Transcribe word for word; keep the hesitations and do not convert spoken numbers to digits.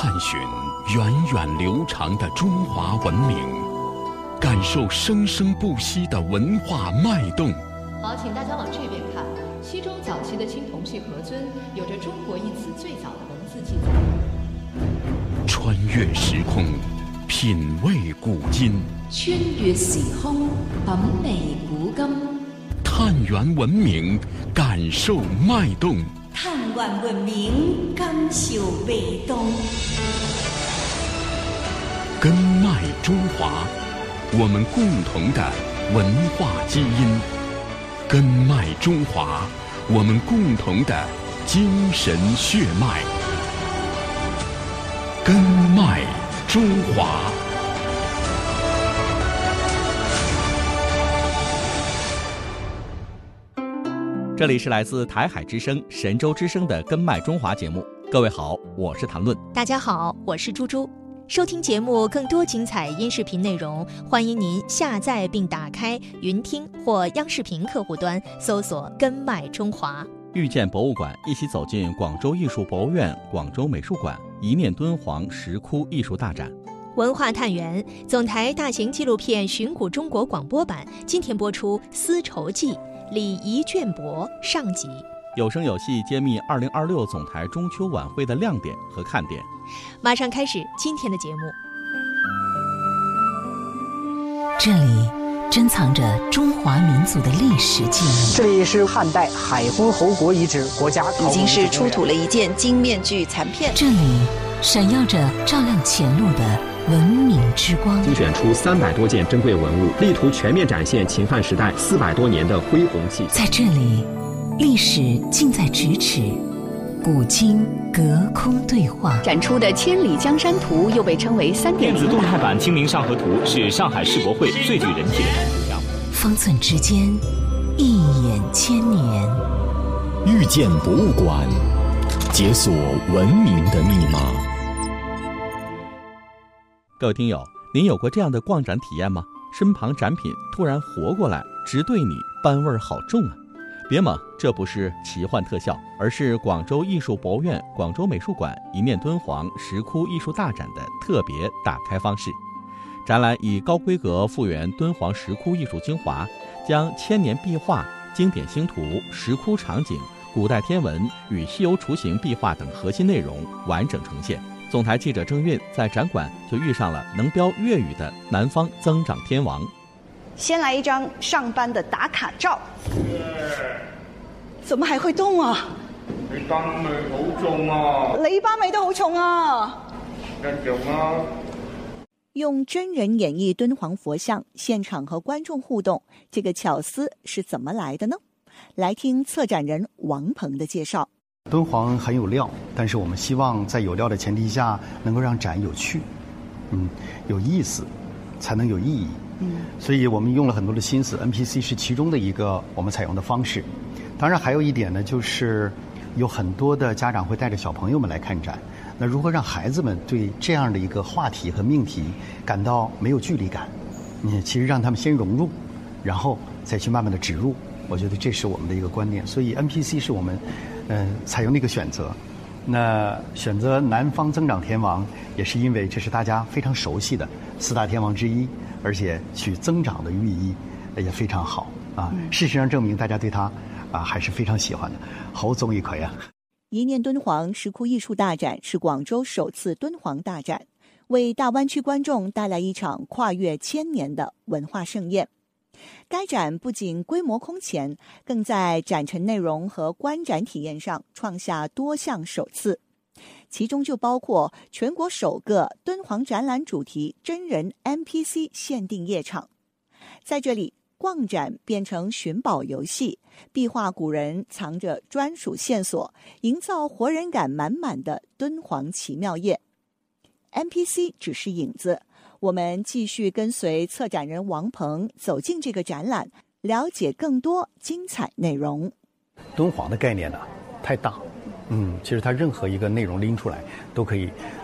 探寻源远流长的中华文明，感受生生不息的文化脉动。 好，请大家往这边看。西周早期的青铜器盒尊有着中国一词最早的文字记载。 穿越时空，品味古今。 穿越時空，品味古今。 探源文明，感受脉動。 探源文明，感受脈動。 根脈中華，我們共同的文化基因。根脈中華，我們共同的精神血脈。根脈中華。 这里是来自台海之声、神州之声的根脉中华节目。各位好，我是谭论。 大家好，我是猪猪。收听节目更多精彩音视频内容，欢迎您下载并打开云听或央视频客户端，搜索根脉中华。 遇见博物馆，一起走进广州艺术博物院、广州美术馆一念敦煌石窟艺术大展。 文化探源，总台大型纪录片《寻古中国》广播版今天播出《丝绸记》礼仪绢帛上集， 有声有戏揭秘二零二六总台中秋晚会的亮点和看点。 马上开始今天的节目。 这里珍藏着中华民族的历史记忆。 这里是汉代海昏侯国遗址国家已经是出土了一件金面具残片。 这里闪耀着照亮前路的文明之光， 精选出三百多件珍贵文物，力图全面展现秦汉时代四百多年的恢宏气息。 在这里，历史近在咫尺，古今隔空对话。 展出的《千里江山图》又被称为三点零电子动态版《清明上河图》是上海世博会最具人气的图样。 方寸之间，一眼千年。 遇见博物馆，解锁文明的密码。 各位听友，您有过这样的逛展体验吗？身旁展品突然活过来，直对你，班味儿好重啊！别忙，这不是奇幻特效，而是广州艺术博物院、广州美术馆一念敦煌石窟艺术大展的特别打开方式。展览以高规格复原敦煌石窟艺术精华，将千年壁画、经典星图、石窟场景、古代天文与西游雏形壁画等核心内容完整呈现。总台记者郑韵在展馆就遇上了能标粤语的南方增长天王。 先来一张上班的打卡照。怎么还会动啊？ 你班尾好重啊！ 你班尾都好重啊！ 一樣啊！ 用真人演绎敦煌佛像，现场和观众互动，这个巧思是怎么来的呢？来听策展人王鹏的介绍。 敦煌很有料，但是我们希望在有料的前提下，能够让展有趣，嗯，有意思，才能有意义。嗯，所以我们用了很多的心思 ，N P C 是其中的一个我们采用的方式。当然，还有一点呢，就是有很多的家长会带着小朋友们来看展。那如何让孩子们对这样的一个话题和命题感到没有距离感？你其实让他们先融入，然后再去慢慢的植入。我觉得这是我们的一个观念。所以 N P C 是我们嗯、呃、采用的一个选择。那选择南方增长天王，也是因为这是大家非常熟悉的四大天王之一，而且取增长的寓意也非常好啊。嗯、事实上证明大家对他啊还是非常喜欢的，侯总一魁啊。 一念敦煌石窟艺术大展是广州首次敦煌大展，为大湾区观众带来一场跨越千年的文化盛宴。该展不仅规模空前，更在展陈内容和观展体验上创下多项首次，其中就包括全国首个敦煌展览主题真人 N P C 限定夜场。在这里，逛展变成寻宝游戏，壁画古人藏着专属线索，营造活人感满满的敦煌奇妙夜。N P C 只是影子，我们继续跟随策展人王鹏走进这个展览，了解更多精彩内容。 敦煌的概念呢，太大，嗯，其实它任何一个内容拎出来都可以